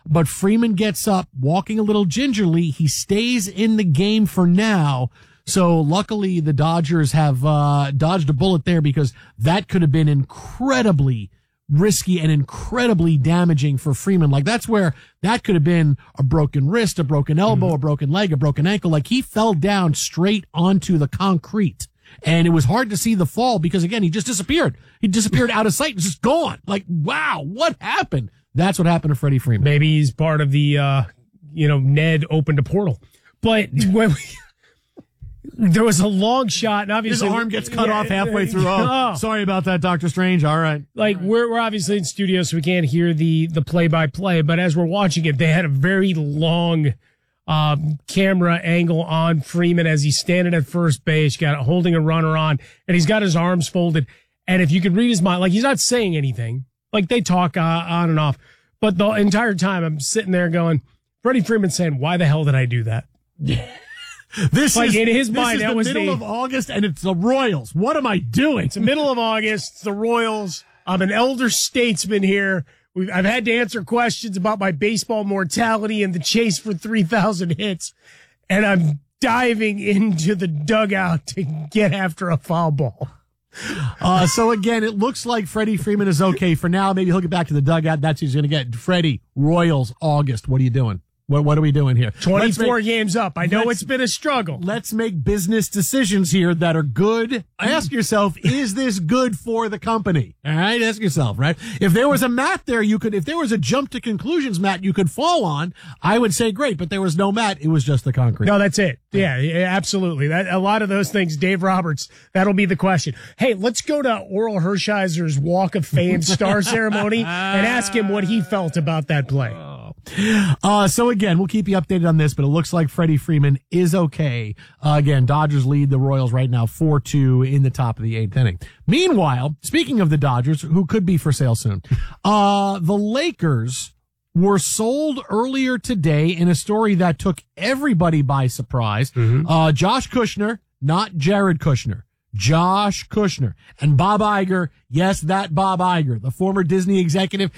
but Freeman gets up, walking a little gingerly. He stays in the game for now. So luckily the Dodgers have dodged a bullet there, because that could have been incredibly risky and incredibly damaging for Freeman. Like, that's where that could have been a broken wrist, a broken elbow, a broken leg, a broken ankle. Like, he fell down straight onto the concrete. And it was hard to see the fall because, again, he just disappeared. He disappeared out of sight and just gone. Like, wow, what happened? That's what happened to Freddie Freeman. Maybe he's part of the, Ned opened a portal. But when there was a long shot, and obviously his arm gets cut off halfway through. Oh, sorry about that, Dr. Strange. All right. Like, we're obviously in studio, so we can't hear the play-by-play, but as we're watching it, they had a very long camera angle on Freeman as he's standing at first base, holding a runner on, and he's got his arms folded. And if you could read his mind, like, he's not saying anything. Like, they talk on and off. But the entire time, I'm sitting there going, Freddie Freeman saying, why the hell did I do that? This like, is in his mind, that was the middle of August, and it's the Royals. What am I doing? It's the middle of August. It's the Royals. I'm an elder statesman here. I've had to answer questions about my baseball mortality and the chase for 3,000 hits, and I'm diving into the dugout to get after a foul ball. So again, it looks like Freddie Freeman is okay for now. Maybe he'll get back to the dugout. That's what he's going to get. Freddie, Royals, August. What are you doing? What are we doing here? 24 games up. I know it's been a struggle. Let's make business decisions here that are good. Ask yourself, is this good for the company? All right, ask yourself, right? If there was a mat there, if there was a jump to conclusions mat you could fall on, I would say great, but there was no mat. It was just the concrete. No, that's it. Yeah, absolutely. A lot of those things, Dave Roberts, that'll be the question. Hey, let's go to Oral Hershiser's Walk of Fame star ceremony and ask him what he felt about that play. So again, we'll keep you updated on this, but it looks like Freddie Freeman is okay. Again, Dodgers lead the Royals right now 4-2 in the top of the 8th inning. Meanwhile, speaking of the Dodgers, who could be for sale soon, the Lakers were sold earlier today in a story that took everybody by surprise. Josh Kushner, not Jared Kushner. Josh Kushner and Bob Iger. Yes, that Bob Iger, the former Disney executive.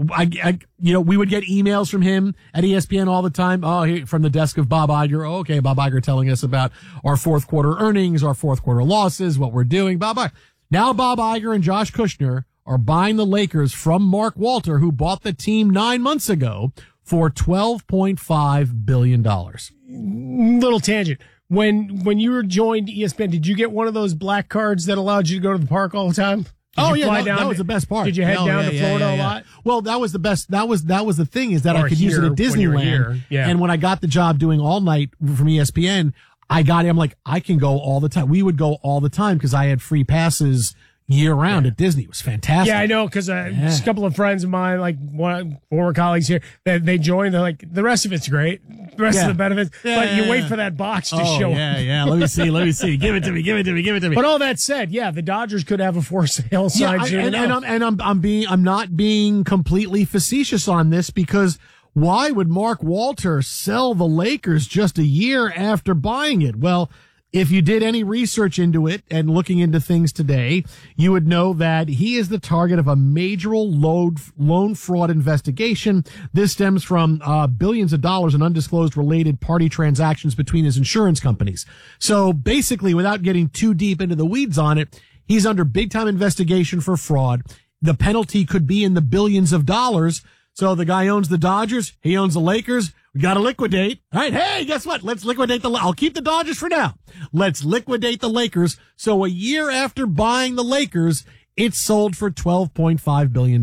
We would get emails from him at ESPN all the time. From the desk of Bob Iger. Okay, Bob Iger telling us about our fourth quarter earnings, our fourth quarter losses, what we're doing. Bob Iger. Now Bob Iger and Josh Kushner are buying the Lakers from Mark Walter, who bought the team 9 months ago for $12.5 billion. Little tangent. When you were joined ESPN, did you get one of those black cards that allowed you to go to the park all the time? That was the best part. Did you head down to Florida a lot? Well, that was the best. That was the thing, is that I could use it at Disneyland. And when I got the job doing all night from ESPN, I'm like, I can go all the time. We would go all the time because I had free passes year round at Disney. It was fantastic. Yeah, I know, because just a couple of friends of mine, like one former colleagues here, they joined. They're like, the rest of it's great, the rest of the benefits, but you wait for that box to show up. Yeah. Let me see. Give it to me. But all that said, yeah, the Dodgers could have a for sale sign soon. I'm not being completely facetious on this, because why would Mark Walter sell the Lakers just a year after buying it? Well, if you did any research into it and looking into things today, you would know that he is the target of a major loan fraud investigation. This stems from billions of dollars in undisclosed related party transactions between his insurance companies. So basically, without getting too deep into the weeds on it, he's under big time investigation for fraud. The penalty could be in the billions of dollars. So the guy owns the Dodgers. He owns the Lakers. We got to liquidate. All right. Hey, guess what? Let's liquidate I'll keep the Dodgers for now. Let's liquidate the Lakers. So a year after buying the Lakers, it's sold for $12.5 billion.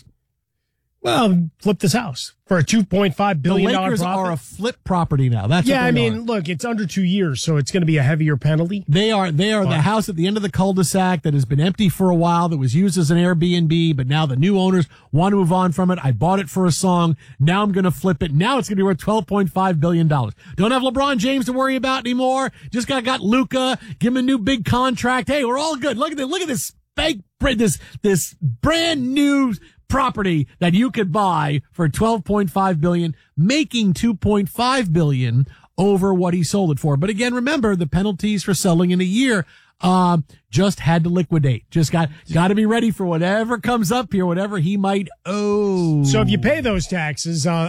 Well, flip this house for a $2.5 billion The Lakers profit. are a flip property now. That's what they are. Look, it's under 2 years, so it's going to be a heavier penalty. They are the house at the end of the cul-de-sac that has been empty for a while, that was used as an Airbnb, but now the new owners want to move on from it. I bought it for a song. Now I'm going to flip it. Now it's going to be worth $12.5 billion. Don't have LeBron James to worry about anymore. Just got Luka. Give him a new big contract. Hey, we're all good. Look at this fake, this brand new property that you could buy for $12.5 billion, making $2.5 billion over what he sold it for. But again, remember the penalties for selling in a year. Just had to liquidate. Just got to be ready for whatever comes up here, whatever he might owe. So if you pay those taxes